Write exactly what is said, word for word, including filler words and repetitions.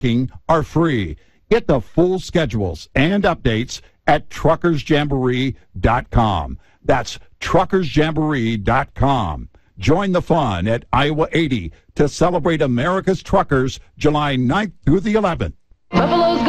are free. Get the full schedules and updates at truckers jamboree dot com. That's truckers jamboree dot com. Join the fun at Iowa eighty to celebrate America's truckers July ninth through the eleventh. Buffalo's